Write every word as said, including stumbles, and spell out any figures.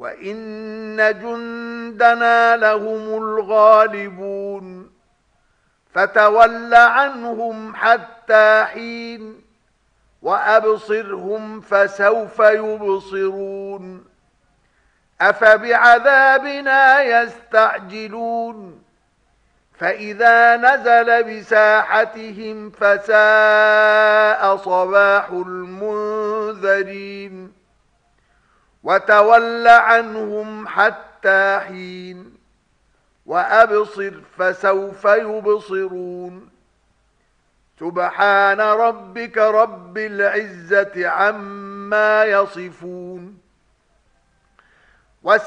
وإن جندنا لهم الغالبون فتول عنهم حتى حين وأبصرهم فسوف يبصرون أفبعذابنا يستعجلون فإذا نزل بساحتهم فساء صباح المنذرين وتول عنهم حتى حين وأبصر فسوف يبصرون سبحان ربك رب العزة عما يصفون